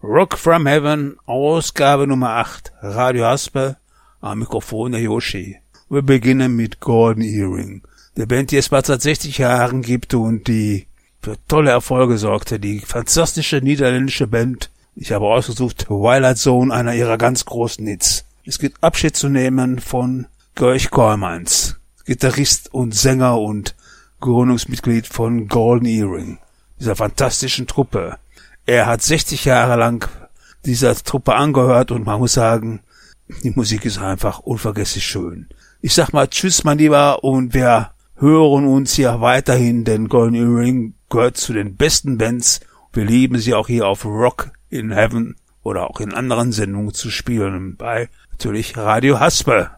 Rock from Heaven, Ausgabe Nummer 8, Radio Haspe, am Mikrofon der Yoshi. Wir beginnen mit Golden Earring, der Band, die es bald seit 60 Jahren gibt und die für tolle Erfolge sorgte. Die fantastische niederländische Band, ich habe ausgesucht, Twilight Zone, einer ihrer ganz großen Hits. Es gibt Abschied zu nehmen von Georg Kooijmans, Gitarrist und Sänger und Gründungsmitglied von Golden Earring, dieser fantastischen Truppe. Er hat 60 Jahre lang dieser Truppe angehört und man muss sagen, die Musik ist einfach unvergesslich schön. Ich sag mal tschüss, mein Lieber, und wir hören uns hier weiterhin, denn Golden Earring gehört zu den besten Bands. Wir lieben sie auch hier auf Rock in Heaven oder auch in anderen Sendungen zu spielen, bei natürlich Radio Haspe.